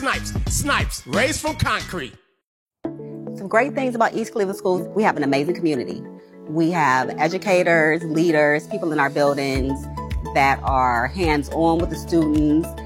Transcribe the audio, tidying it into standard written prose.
Snipes, raised from concrete. Some great things about East Cleveland Schools, we have an amazing community. We have educators, leaders, people in our buildings that are hands-on with the students,